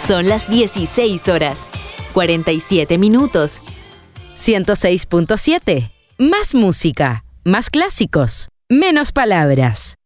Son las 16 horas, 47 minutos. 106.7. Más música, más clásicos, menos palabras.